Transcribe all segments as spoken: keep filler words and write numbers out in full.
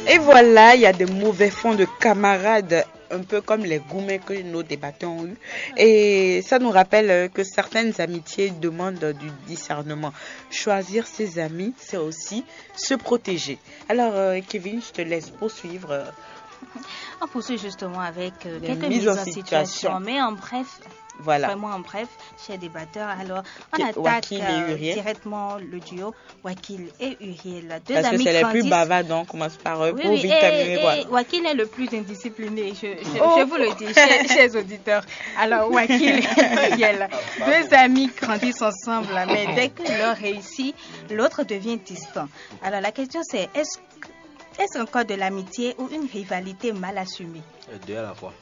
Et voilà, il y a des mauvais fonds de camarades, un peu comme les gourmets que nos débatteurs ont eu. Et ça nous rappelle que certaines amitiés demandent du discernement. Choisir ses amis, c'est aussi se protéger. Alors, euh, Kevin, je te laisse poursuivre. On poursuit justement avec euh, Les quelques mises mises en en situation. situation. Mais en bref, Voilà. vraiment en bref, chers débatteurs. Alors, on Qui- attaque Wakil et euh, Uriel. directement le duo Wakil et Uriel. Deux Parce que amis c'est les plus grandissent. bavards, donc on commence par eux Oui, pour oui, vite et, terminer. Quoi. et Wakil est le plus indiscipliné, je, je, Oh. je vous le dis, chers, chers auditeurs. Alors, Wakil et Uriel, deux amis grandissent ensemble, mais dès que l'un réussit, l'autre devient distant. Alors, la question c'est, est-ce est-ce encore de l'amitié ou une rivalité mal assumée? Les deux à la fois.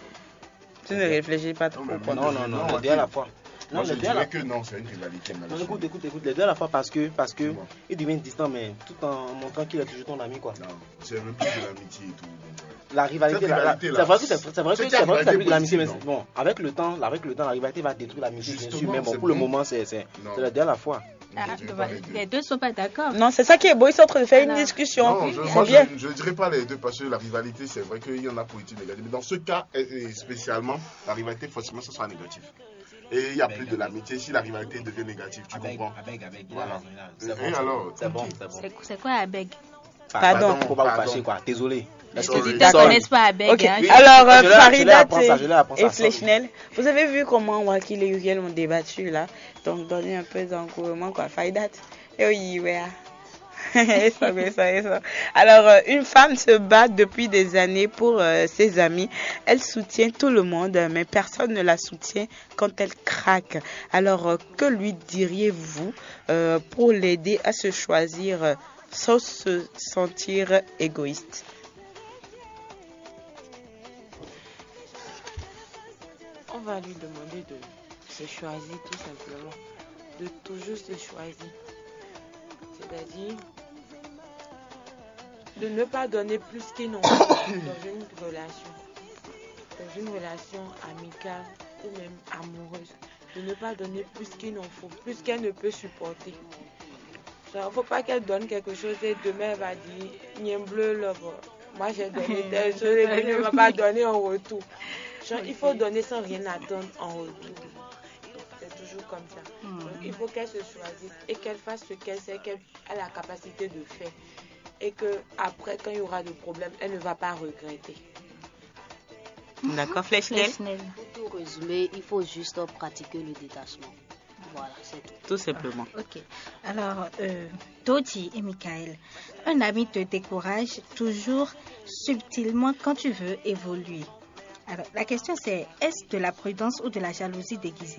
Tu ne réfléchis pas trop. Non, quoi. Non, non, non, les deux à la fois. Moi, Non, je les deux à la dirais que non, c'est une rivalité mal Non, assumée. écoute, écoute, écoute, les deux à la fois parce que, parce que Dis-moi. ils deviennent distants, mais tout en montrant qu'il est toujours ton ami, quoi. Non, c'est même plus de l'amitié et tout. donc, La rivalité, Cette la- la- rivalité-là, c'est vrai que c'est c'est vrai que c'est c'est vrai que c'est une plus de l'amitié, mais rivalité bon, avec le temps, avec le temps, la rivalité va détruire l'amitié, bien sûr, Justement, mais bon, c'est pour le bon. moment, c'est c'est Non. c'est les deux à la fois. non, Ah, je dirais bah, pas les deux. les deux ne sont pas d'accord. Non, c'est ça qui est beau. Ils sont en train de faire une Alors, discussion. Non, je, C'est moi, bien. je ne dirais pas les deux parce que la rivalité, c'est vrai qu'il y en a positif et négatif. Mais dans ce cas, et- et spécialement, la rivalité, forcément, ce sera négatif. Et il n'y a plus de l'amitié si la rivalité devient négative, tu comprends? Avec, avec, Voilà. C'est Et bon, c'est alors, bon, c'est bon, ok. c'est bon. C'est c'est quoi Abeg? Pardon. Faut pas vous Pardon. fâcher, quoi. Désolé. Les Sorry. auditeurs ne Sorry. connaissent pas Abeg. Ok. Hein. Oui. Alors, euh, Je l'ai- je l'ai Faridat appris ça, je l'ai appris et, ça, et sorry. Flechnel, vous avez vu comment Wakil et Uriel ont débattu là? Donc, donnez un peu d'encouragement, quoi. Faridat. Et oui, ouais. Et ça, et ça, et ça. Alors, euh, une femme se bat depuis des années pour euh, ses amis. Elle soutient tout le monde, mais personne ne la soutient quand elle craque. Alors, euh, que lui diriez-vous euh, pour l'aider à se choisir euh, sans se sentir égoïste? On va lui demander de se choisir tout simplement, de toujours se choisir. C'est-à-dire de ne pas donner plus qu'ils n'ont pas dans une relation, dans une relation amicale ou même amoureuse. De ne pas donner plus qu'il n'en faut, plus qu'elle ne peut supporter. Il ne faut pas qu'elle donne quelque chose et demain elle va dire Nien bleu love. Moi j'ai donné telle chose et puis elle ne va pas donner en retour. Genre, il faut donner sans rien attendre en retour. C'est toujours comme ça. Donc, il faut qu'elle se choisisse et qu'elle fasse ce qu'elle sait qu'elle a la capacité de faire. Et que après, quand il y aura des problèmes, elle ne va pas regretter. D'accord, Flechnel? Flechnel. Pour tout résumer, il faut juste pratiquer le détachement. Voilà, c'est tout. Tout simplement. Ok. Alors, euh, Dodi et Michael, un ami te décourage toujours subtilement quand tu veux évoluer. Alors, la question c'est, est-ce de la prudence ou de la jalousie déguisée?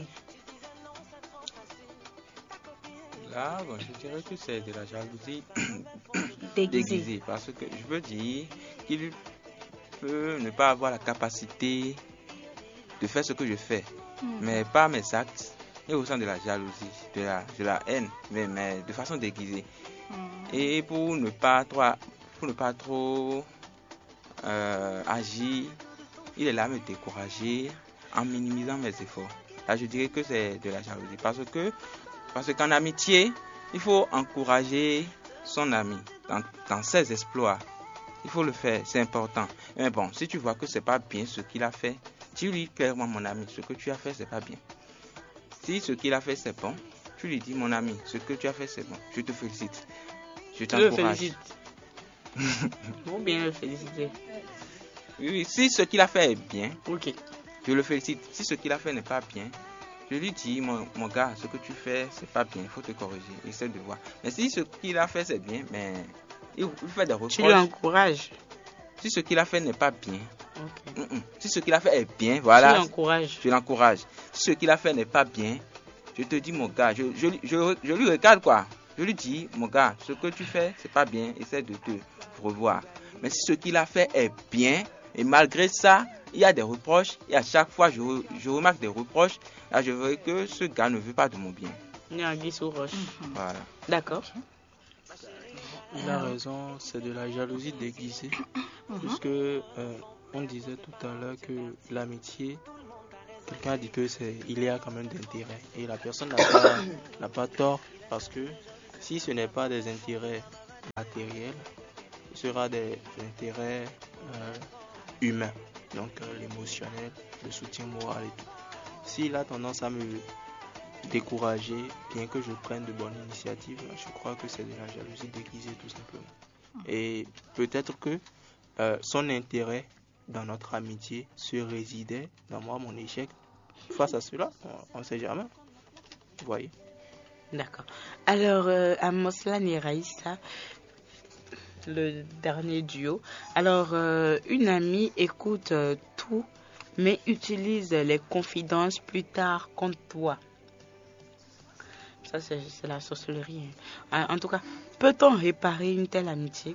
Là, bon, je dirais que c'est de la jalousie Déguisée. déguisée. Parce que je veux dire qu'il peut ne pas avoir la capacité de faire ce que je fais. Hmm. Mais par mes actes, il ressent de la jalousie, de la, de la haine, mais, mais de façon déguisée. Hmm. Et pour ne pas trop, pour ne pas trop euh, agir, il est là à me décourager en minimisant mes efforts. Là, je dirais que c'est de la jalousie. Parce que parce qu'en amitié, il faut encourager son ami dans, dans ses exploits. Il faut le faire, c'est important. Mais bon, si tu vois que c'est pas bien ce qu'il a fait, dis-lui clairement, mon ami, ce que tu as fait, c'est pas bien. Si ce qu'il a fait, c'est bon, tu lui dis, mon ami, ce que tu as fait, c'est bon. Je te félicite. Je Tu le t'encourage. félicites. Ou bien le féliciter. Oui, oui, si ce qu'il a fait est bien, Ok. je le félicite. Si ce qu'il a fait n'est pas bien, je lui dis, mon, mon gars, ce que tu fais, c'est pas bien, il faut te corriger, essaie de voir. Mais si ce qu'il a fait, c'est bien, mais il, il fait des reproches. Tu lui encourages. Si ce qu'il a fait n'est pas bien, Ok. mm, mm. si ce qu'il a fait est bien, voilà, Tu l'encourages. je l'encourage. Si ce qu'il a fait n'est pas bien, je te dis, mon gars, je, je, je, je lui regarde quoi. Je lui dis, mon gars, ce que tu fais, c'est pas bien, essaie de te revoir. Mais si ce qu'il a fait est bien, et malgré ça, il y a des reproches, et à chaque fois, je, je remarque des reproches, là, je vois que ce gars ne veut pas de mon bien. Ni en guise ou roche. Voilà. D'accord. Il a raison, c'est de la jalousie déguisée, puisque euh, on disait tout à l'heure que l'amitié, quelqu'un a dit que c'est, il y a quand même d'intérêt, et la personne n'a pas, n'a pas tort, parce que si ce n'est pas des intérêts matériels, sera des intérêts euh, humains, donc euh, l'émotionnel, le soutien moral et tout. S'il a tendance à me décourager, bien que je prenne de bonnes initiatives, je crois que c'est de la jalousie déguisée tout simplement. Et peut-être que euh, son intérêt dans notre amitié se résidait dans moi, mon échec. Face à cela, on ne sait jamais. Vous voyez? D'accord. Alors, euh, à Moslan et Raïssa, le dernier duo. Alors, euh, une amie écoute euh, tout, mais utilise les confidences plus tard contre toi. Ça, c'est c'est la sorcellerie. Hein. En tout cas, peut-on réparer une telle amitié?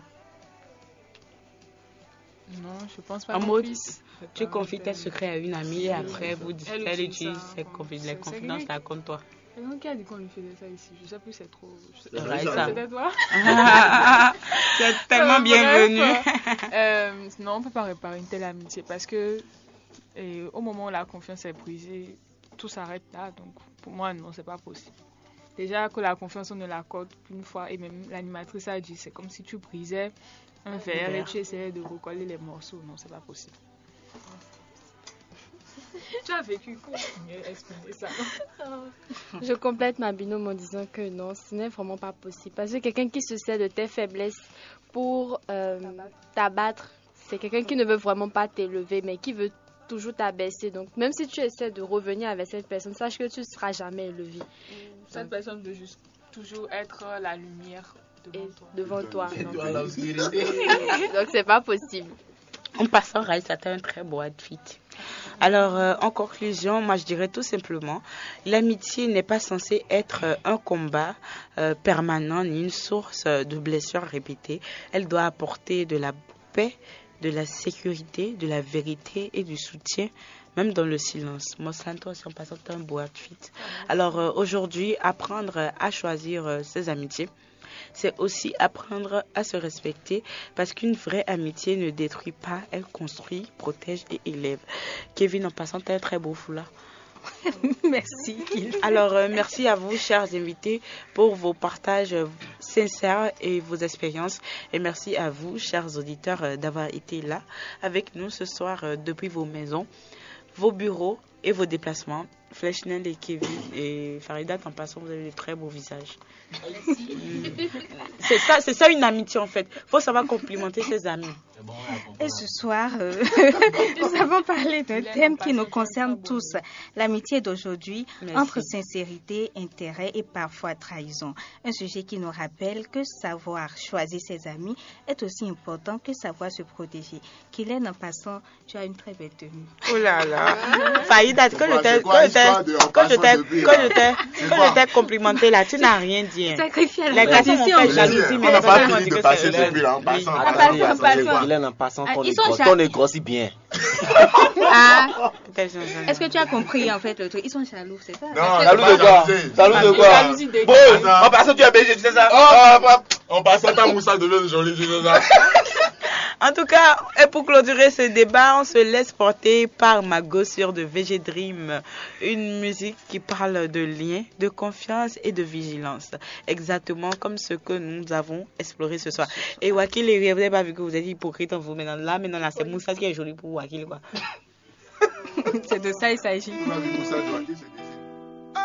Non, je pense pas. En qu'on mode, puisse tu réparer confies une tes telle secrets à une amie et amitié. après, vous dites, Elle elle utilise utilise ça ses comme- confi- les c'est- confidences c'est là contre toi. Quelqu'un qui a dit qu'on lui faisait ça ici. Je sais plus, c'est trop. je sais- Raïssa. C'est peut-être toi. C'est tellement Euh, bienvenu. bref, euh, non, on ne peut pas réparer une telle amitié parce que et, au moment où la confiance est brisée, tout s'arrête là. Donc pour moi, non, c'est pas possible. Déjà que la confiance, on ne l'accorde qu'une fois. Et même l'animatrice a dit, c'est comme si tu brisais un verre et verre. tu essayais de recoller les morceaux. Non, c'est pas possible. Tu as vécu comment mieux exprimer ça? Je complète ma binôme en disant que non, ce n'est vraiment pas possible. Parce que quelqu'un qui se sert de tes faiblesses pour euh, t'abattre, c'est quelqu'un qui ne veut vraiment pas t'élever, mais qui veut toujours t'abaisser. Donc, même si tu essaies de revenir avec cette personne, sache que tu ne seras jamais élevé. Cette personne veut juste toujours être la lumière devant toi. Devant toi. Et Donc, toi, l'obscurité. donc c'est pas possible. En passant, Raïssa, c'était un très beau outfit. Alors, euh, en conclusion, moi je dirais tout simplement, l'amitié n'est pas censée être euh, un combat euh, permanent ni une source euh, de blessures répétées. Elle doit apporter de la paix, de la sécurité, de la vérité et du soutien, même dans le silence. Moslan, toi aussi, en passant, t'as un beau outfit. Alors, euh, aujourd'hui, apprendre à choisir euh, ses amitiés, c'est aussi apprendre à se respecter parce qu'une vraie amitié ne détruit pas, elle construit, protège et élève. Kevin, en passant, t'as un très beau foulard. Merci. Alors, euh, merci à vous, chers invités, pour vos partages euh, sincères et vos expériences. Et merci à vous, chers auditeurs, euh, d'avoir été là avec nous ce soir euh, depuis vos maisons, vos bureaux et vos déplacements. Flechnel et Kevin et Farida, en passant, vous avez de très beaux visages. C'est ça, c'est ça une amitié en fait. Faut savoir complimenter ses amis. Et ce soir, euh, nous avons parlé d'un thème qui nous concerne tous, l'amitié d'aujourd'hui, Merci. entre sincérité, intérêt et parfois trahison. Un sujet qui nous rappelle que savoir choisir ses amis est aussi important que savoir se protéger. Kylian, en passant, tu as une très belle tenue. Oh là là. Farida, quand je t'ai C'est quoi l'histoire de- en quand je passant t'ai depuis, quand là? je t'ai C'est quand quoi? je t'ai complimenté là, tu n'as rien dit. hein. Sacrifier Les garçons m'ont fait jalousie, On mais n'a les pas femmes m'ont fini dit de que passer c'est- depuis là, en passant. Ah, Attendez, pas attendez, toi. Guylaine, en passant, Ah, qu'on ils est sont gros- ja- qu'on est grossi bien. Ah, Peut-être que c'est- est-ce que tu as compris en fait le truc? Ils sont jaloux, c'est ça? Non, Jaloux c'est de pas quoi? jalousie. Jaloux de quoi? Jalousie déguisée. Bon, en passant, tu es belge, tu sais ça? Oh, en passant, ta moussa devient jolie, tu sais ça? En tout cas, et pour clôturer ce débat, on se laisse porter par ma gossure de V G Dream, une musique qui parle de lien, de confiance et de vigilance, exactement comme ce que nous avons exploré ce soir. Et Wakil, vous n'avez pas vu que vous êtes hypocrite en vous maintenant là, maintenant là, c'est Moussa qui est joli pour Wakil quoi. C'est de ça il s'agit. On a vu moussa de Joaquin, c'est bien.